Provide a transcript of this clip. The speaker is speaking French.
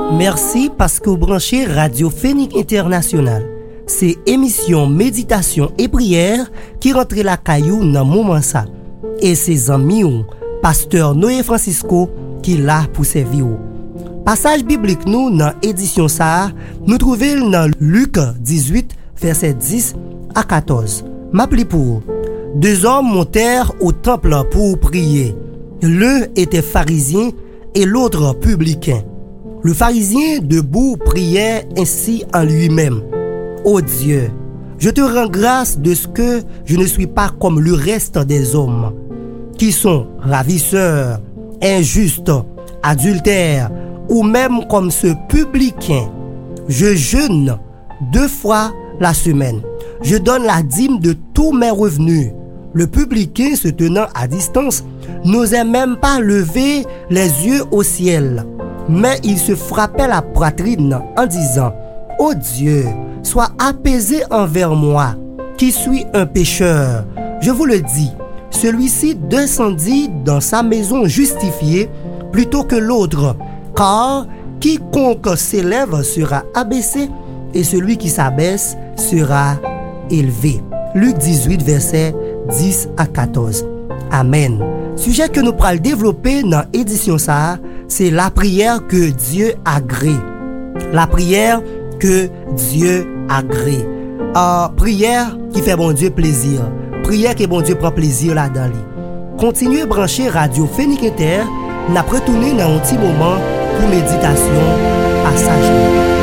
Merci parce que vous branchez Radio Phénix International. C'est émission méditation et prière qui rentre la caillou dans moment ça. Et ses amis, pasteur Noé Francisco, qui l'a pour servir. Passage biblique nous dans édition ça, nous trouvons dans Luc 18 verset 10 à 14. M'appli pour 2 hommes montèrent au temple pour prier. L'un était pharisien et l'autre publicain. Le pharisien debout priait ainsi en lui-même. Ô Dieu, je te rends grâce de ce que je ne suis pas comme le reste des hommes, qui sont ravisseurs, injustes, adultères, ou même comme ce publicain. Je jeûne 2 fois la semaine. Je donne la dîme de tous mes revenus. Le publicain, se tenant à distance, n'osait même pas lever les yeux au ciel, mais il se frappait la poitrine en disant « Ô Dieu, sois apaisé envers moi, qui suis un pécheur. Je vous le dis, celui-ci descendit dans sa maison justifié plutôt que l'autre, car quiconque s'élève sera abaissé et celui qui s'abaisse sera élevé. » Luc 18, verset 10 à 14. Amen. Sujet que nous pourrons développer dans l'édition ça, c'est la prière que Dieu agrée. La prière que Dieu agrée. Prière qui fait bon Dieu plaisir. Prière que bon Dieu prend plaisir là-dedans. Continuez à brancher Radio Phénix Inter. Nous retourner dans un petit moment pour méditation passage.